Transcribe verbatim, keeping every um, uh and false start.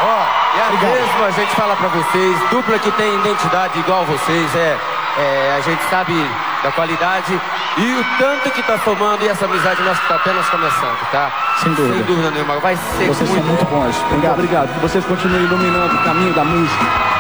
Ó, e às vezes a gente fala pra vocês, dupla que tem identidade igual vocês, é, é, a gente sabe da qualidade e o tanto que tá formando, e essa amizade nossa que tá apenas começando, tá? Sem dúvida. Sem dúvida nenhuma, vai ser Vocês muito são muito bom. bons. Muito obrigado. Que vocês continuem iluminando o caminho da música.